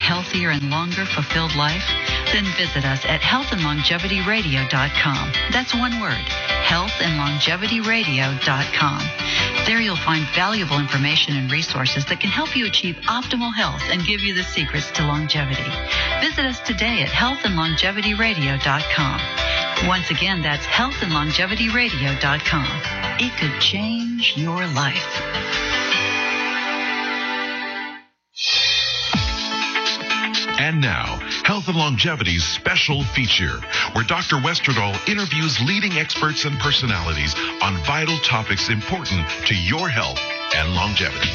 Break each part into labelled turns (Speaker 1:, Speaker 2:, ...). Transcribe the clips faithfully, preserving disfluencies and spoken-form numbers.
Speaker 1: healthier and longer fulfilled life? Then visit us at health and longevity radio dot com. That's one word, health and longevity radio dot com. There you'll find valuable information and resources that can help you achieve optimal health and give you the secrets to longevity. Visit us today at health and longevity radio dot com. Once again, that's health and longevity radio dot com. It could change your life.
Speaker 2: And now, Health and Longevity's special feature, where Doctor Westerdahl interviews leading experts and personalities on vital topics important to your health and longevity.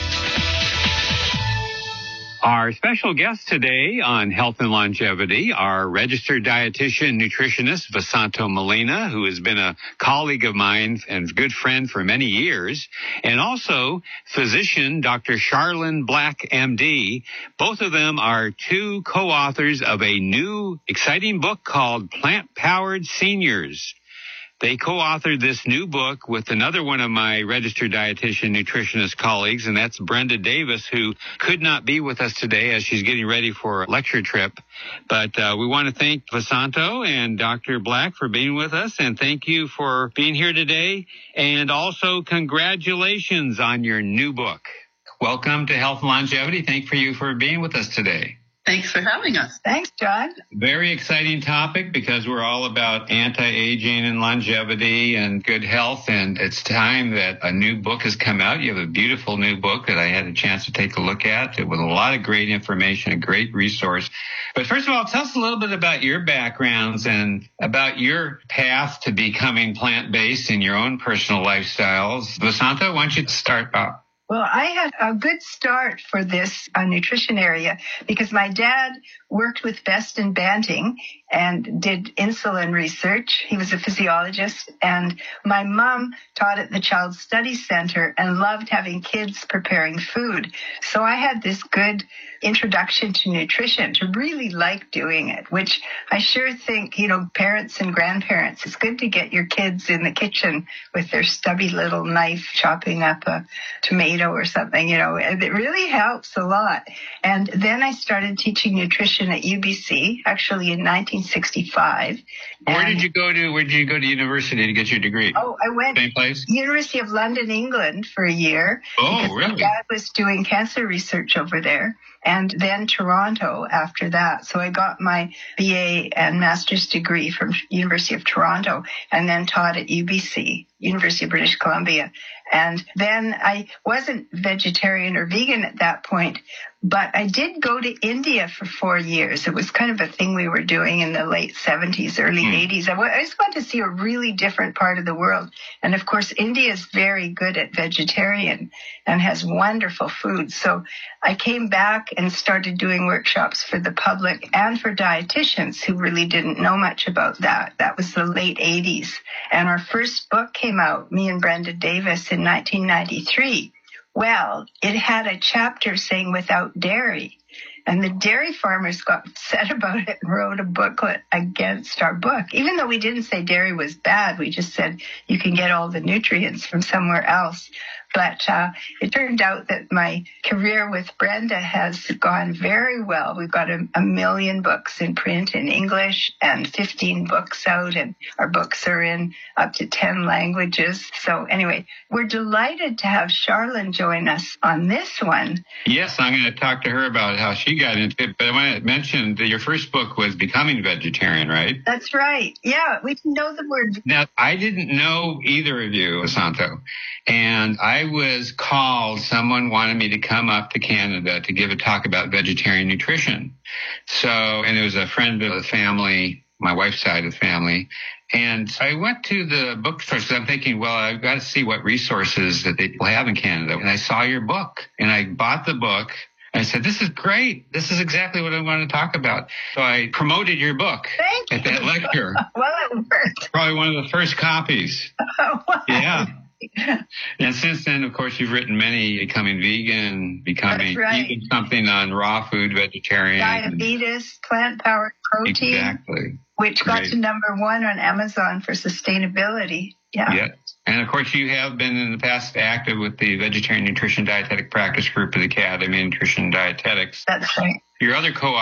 Speaker 3: Our special guest today on Health and Longevity, our registered dietitian nutritionist, Vasanto Molina, who has been a colleague of mine and good friend for many years, and also physician, Doctor Charlene Black, M D. Both of them are two co-authors of a new, exciting book called Plant-Powered Seniors. They co-authored this new book with another one of my registered dietitian nutritionist colleagues, and that's Brenda Davis, who could not be with us today as she's getting ready for a lecture trip. But uh, we want to thank Vasanto and Doctor Black for being with us, and thank you for being here today. And also, congratulations on your new book. Welcome to Health and Longevity. Thank you for being with us today.
Speaker 4: Thanks for having us.
Speaker 5: Thanks, John.
Speaker 3: Very exciting topic because we're all about anti-aging and longevity and good health, and it's time that a new book has come out. You have a beautiful new book that I had a chance to take a look at with a lot of great information, a great resource. But first of all, tell us a little bit about your backgrounds and about your path to becoming plant-based in your own personal lifestyles. Vasanto, why don't you start off?
Speaker 5: Well, I had a good start for this uh, nutrition area because my dad worked with Best and Banting and did insulin research. He was a physiologist, and my mom taught at the Child Study Center and loved having kids preparing food. So I had this good introduction to nutrition, to really like doing it, which I sure think, you know, parents and grandparents, it's good to get your kids in the kitchen with their stubby little knife chopping up a tomato or something, you know, it really helps a lot. And then I started teaching nutrition at U B C, actually in nineteen sixty-five.
Speaker 3: Where
Speaker 5: and
Speaker 3: did you go to, where did you go to university to get your degree?
Speaker 5: Oh, I went
Speaker 3: Same place?
Speaker 5: University of London, England for a year.
Speaker 3: Oh,
Speaker 5: because
Speaker 3: really?
Speaker 5: My dad was doing cancer research over there. And then Toronto after that. So I got my B A and master's degree from University of Toronto and then taught at U B C, University of British Columbia. And then I wasn't vegetarian or vegan at that point, but I did go to India for four years. It was kind of a thing we were doing in the late seventies, early mm. eighties. I, w- I just wanted to see a really different part of the world. And of course, India is very good at vegetarian and has wonderful food. So I came back and started doing workshops for the public and for dietitians who really didn't know much about that. That was the late eighties. And our first book came out, me and Brenda Davis, in nineteen ninety-three. Well, it had a chapter saying without dairy. And the dairy farmers got upset about it and wrote a booklet against our book. Even though we didn't say dairy was bad, we just said you can get all the nutrients from somewhere else. But uh, it turned out that my career with Brenda has gone very well. We've got a, a million books in print in English and fifteen books out, and our books are in up to ten languages. So anyway, we're delighted to have Charlene join us on this one.
Speaker 3: Yes, I'm going to talk to her about how she got into it. But I want to mention that your first book was Becoming Vegetarian, right?
Speaker 5: That's right. Yeah, we know the word.
Speaker 3: Now, I didn't know either of you, Vasanto, and I was called, someone wanted me to come up to Canada to give a talk about vegetarian nutrition. So, and it was a friend of the family, my wife's side of the family. And I went to the bookstore because I'm thinking, well, I've got to see what resources that they have in Canada. And I saw your book and I bought the book. And I said, this is great. This is exactly what I want to talk about. So I promoted your book
Speaker 5: Thank
Speaker 3: at that
Speaker 5: you.
Speaker 3: lecture.
Speaker 5: Well, it worked.
Speaker 3: Probably one of the first copies.
Speaker 5: Oh, wow.
Speaker 3: Yeah. And since then, of course, you've written many, becoming vegan, becoming
Speaker 5: right.
Speaker 3: eating something on raw food, vegetarian.
Speaker 5: Diabetes, plant-powered protein.
Speaker 3: Exactly.
Speaker 5: Which got
Speaker 3: Great.
Speaker 5: to number one on Amazon for sustainability. Yeah.
Speaker 3: Yeah. And of course, you have been in the past active with the Vegetarian Nutrition Dietetic Practice Group of the Academy of Nutrition and Dietetics.
Speaker 5: That's right.
Speaker 3: Your other co